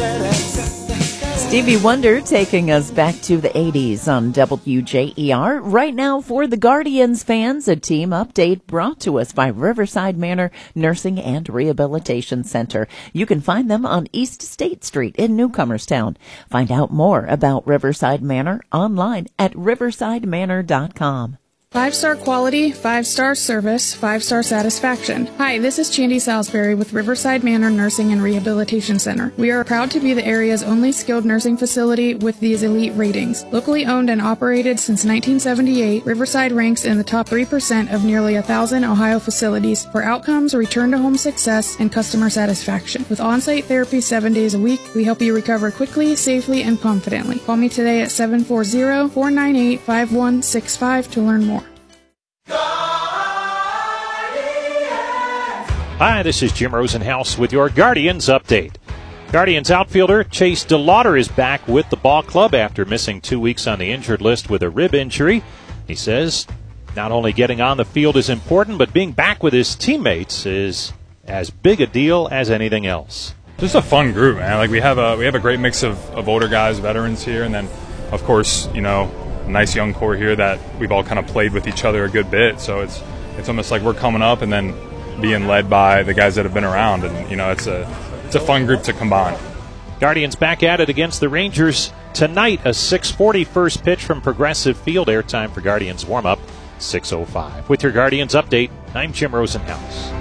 Stevie Wonder taking us back to the 80s on WJER. Right now for the Guardians fans, a team update brought to us by Riverside Manor Nursing and Rehabilitation Center. You can find them on East State Street in Newcomerstown. Find out more about Riverside Manor online at riversidemanor.com. 5-star quality, 5-star service, 5-star satisfaction. Hi, this is Chandy Salisbury with Riverside Manor Nursing and Rehabilitation Center. We are proud to be the area's only skilled nursing facility with these elite ratings. Locally owned and operated since 1978, Riverside ranks in the top 3% of nearly 1,000 Ohio facilities for outcomes, return-to-home success, and customer satisfaction. With on-site therapy 7 days a week, we help you recover quickly, safely, and confidently. Call me today at 740-498-5165 to learn more. Hi, this is Jim Rosenhaus with your Guardians update. Guardians outfielder Chase DeLauder is back with the ball club after missing 2 weeks on the injured list with a rib injury. He says not only getting on the field is important, but being back with his teammates is as big a deal as anything else. Just a fun group, man. Like we have a great mix of older guys, veterans here, and then of course, you know, a nice young core here that we've all kind of played with each other a good bit. So it's almost like we're coming up and then being led by the guys that have been around, and you know, it's a fun group to combine. Guardians back at it against the Rangers tonight. A 6:40 first pitch from Progressive Field. Airtime for Guardians warm-up 6:05. With your Guardians update, I'm Jim Rosenhaus.